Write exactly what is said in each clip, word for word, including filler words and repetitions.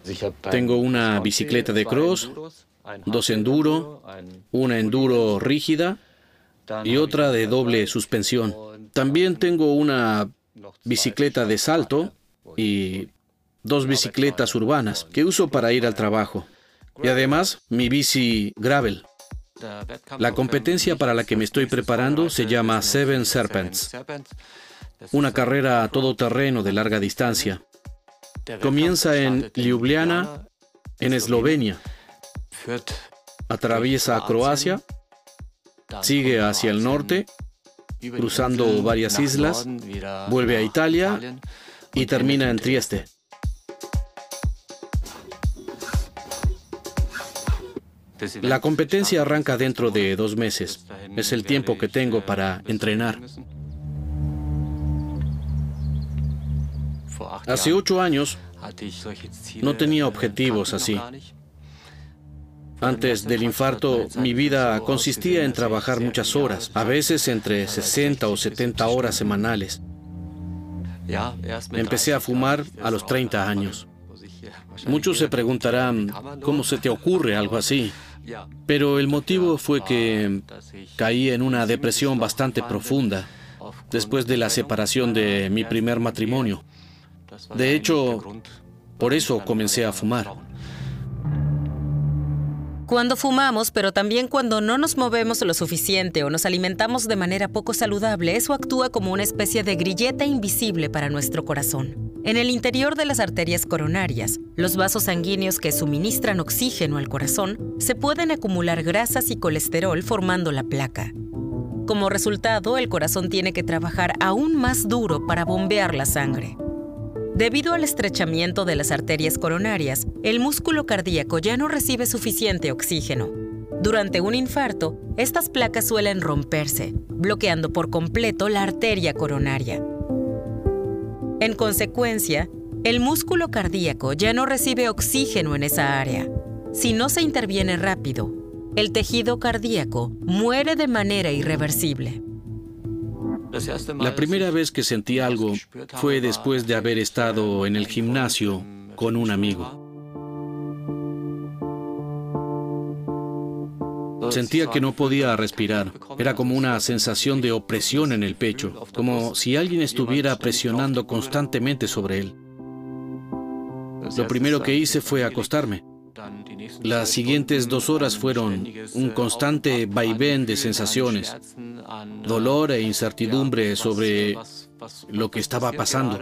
Tengo una bicicleta de cross, dos enduro, una enduro rígida y otra de doble suspensión. También tengo una bicicleta de salto y dos bicicletas urbanas que uso para ir al trabajo. Y además, mi bici gravel. La competencia para la que me estoy preparando se llama Seven Serpents, una carrera a todo terreno de larga distancia. Comienza en Ljubljana, en Eslovenia. Atraviesa Croacia, sigue hacia el norte, cruzando varias islas, vuelve a Italia y termina en Trieste. La competencia arranca dentro de dos meses. Es el tiempo que tengo para entrenar. Hace ocho años no tenía objetivos así. Antes del infarto, mi vida consistía en trabajar muchas horas, a veces entre sesenta o setenta horas semanales. Empecé a fumar a los treinta años. Muchos se preguntarán, ¿cómo se te ocurre algo así? Pero el motivo fue que caí en una depresión bastante profunda después de la separación de mi primer matrimonio. De hecho, por eso comencé a fumar. Cuando fumamos, pero también cuando no nos movemos lo suficiente o nos alimentamos de manera poco saludable, eso actúa como una especie de grilleta invisible para nuestro corazón. En el interior de las arterias coronarias, los vasos sanguíneos que suministran oxígeno al corazón, se pueden acumular grasas y colesterol formando la placa. Como resultado, el corazón tiene que trabajar aún más duro para bombear la sangre. Debido al estrechamiento de las arterias coronarias, el músculo cardíaco ya no recibe suficiente oxígeno. Durante un infarto, estas placas suelen romperse, bloqueando por completo la arteria coronaria. En consecuencia, el músculo cardíaco ya no recibe oxígeno en esa área. Si no se interviene rápido, el tejido cardíaco muere de manera irreversible. La primera vez que sentí algo fue después de haber estado en el gimnasio con un amigo. Sentía que no podía respirar. Era como una sensación de opresión en el pecho, como si alguien estuviera presionando constantemente sobre él. Lo primero que hice fue acostarme. Las siguientes dos horas fueron un constante vaivén de sensaciones, dolor e incertidumbre sobre lo que estaba pasando.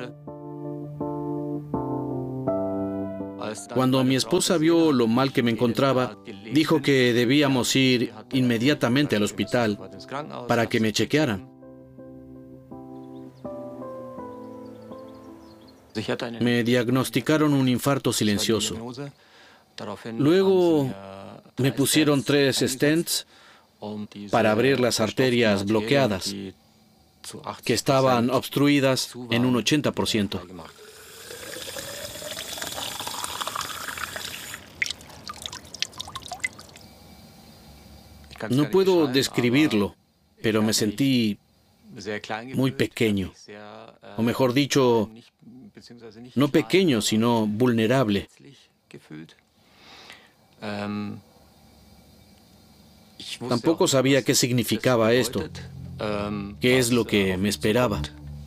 Cuando mi esposa vio lo mal que me encontraba, dijo que debíamos ir inmediatamente al hospital para que me chequearan. Me diagnosticaron un infarto silencioso. Luego me pusieron tres stents para abrir las arterias bloqueadas, que estaban obstruidas en un ochenta por ciento. No puedo describirlo, pero me sentí muy pequeño, o mejor dicho, no pequeño, sino vulnerable. Tampoco sabía qué significaba esto, qué es lo que me esperaba.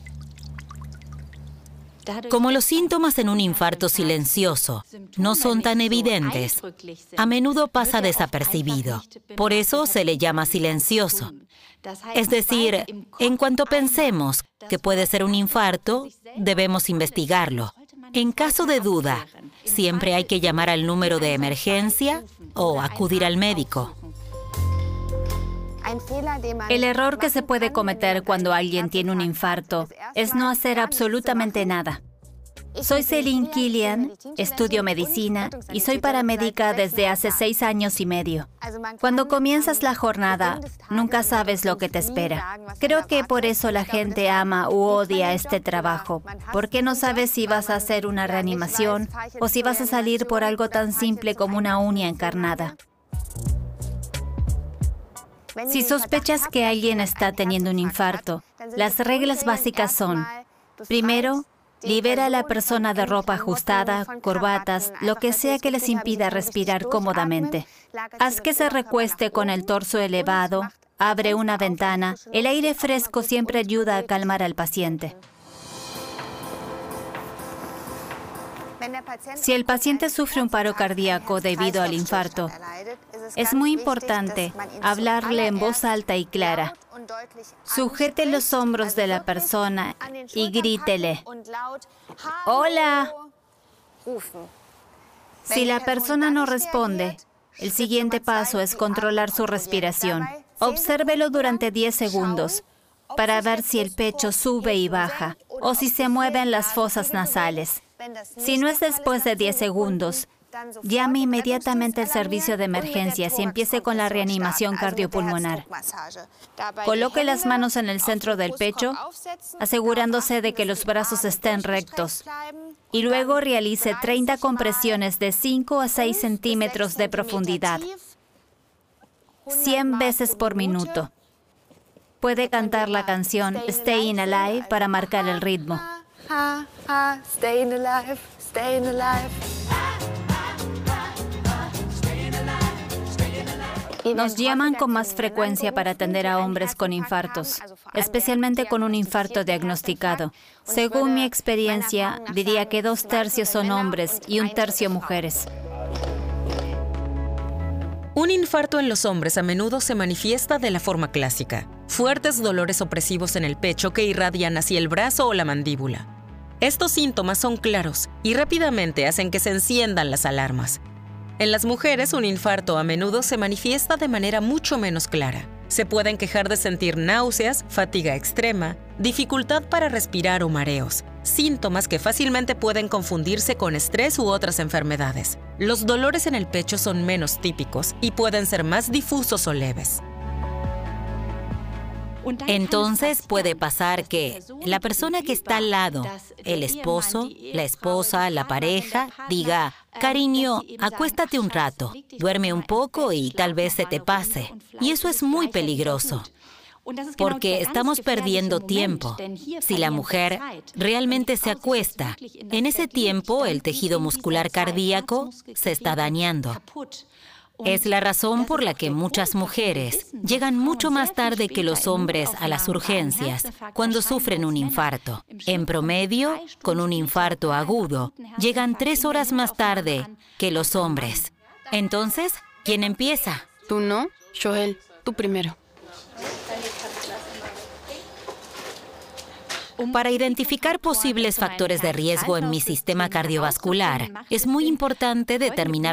Como los síntomas en un infarto silencioso no son tan evidentes, a menudo pasa desapercibido. Por eso se le llama silencioso. Es decir, en cuanto pensemos que puede ser un infarto, debemos investigarlo. En caso de duda, siempre hay que llamar al número de emergencia o acudir al médico. El error que se puede cometer cuando alguien tiene un infarto es no hacer absolutamente nada. Soy Celine Killian, estudio medicina y soy paramédica desde hace seis años y medio. Cuando comienzas la jornada, nunca sabes lo que te espera. Creo que por eso la gente ama u odia este trabajo, porque no sabes si vas a hacer una reanimación o si vas a salir por algo tan simple como una uña encarnada. Si sospechas que alguien está teniendo un infarto, las reglas básicas son: primero, Libera a la persona de ropa ajustada, corbatas, lo que sea que les impida respirar cómodamente. Haz que se recueste con el torso elevado, abre una ventana. El aire fresco siempre ayuda a calmar al paciente. Si el paciente sufre un paro cardíaco debido al infarto, es muy importante hablarle en voz alta y clara. Sujete los hombros de la persona y grítele: ¡Hola! Si la persona no responde, el siguiente paso es controlar su respiración. Obsérvelo durante diez segundos para ver si el pecho sube y baja o si se mueven las fosas nasales. Si no es después de diez segundos, llame inmediatamente al servicio de emergencias y empiece con la reanimación cardiopulmonar. Coloque las manos en el centro del pecho, asegurándose de que los brazos estén rectos. Y luego realice treinta compresiones de cinco a seis centímetros de profundidad, cien veces por minuto. Puede cantar la canción Staying Alive para marcar el ritmo. Staying alive, staying alive. Nos llaman con más frecuencia para atender a hombres con infartos, especialmente con un infarto diagnosticado. Según mi experiencia, diría que dos tercios son hombres y un tercio mujeres. Un infarto en los hombres a menudo se manifiesta de la forma clásica: fuertes dolores opresivos en el pecho que irradian hacia el brazo o la mandíbula. Estos síntomas son claros y rápidamente hacen que se enciendan las alarmas. En las mujeres, un infarto a menudo se manifiesta de manera mucho menos clara. Se pueden quejar de sentir náuseas, fatiga extrema, dificultad para respirar o mareos, síntomas que fácilmente pueden confundirse con estrés u otras enfermedades. Los dolores en el pecho son menos típicos y pueden ser más difusos o leves. Entonces puede pasar que la persona que está al lado, el esposo, la esposa, la pareja, diga: cariño, acuéstate un rato, duerme un poco y tal vez se te pase. Y eso es muy peligroso, porque estamos perdiendo tiempo. Si la mujer realmente se acuesta, en ese tiempo el tejido muscular cardíaco se está dañando. Es la razón por la que muchas mujeres llegan mucho más tarde que los hombres a las urgencias cuando sufren un infarto. En promedio, con un infarto agudo, llegan tres horas más tarde que los hombres. Entonces, ¿quién empieza? Tú no, Joel, tú primero. Para identificar posibles factores de riesgo en mi sistema cardiovascular, es muy importante determinar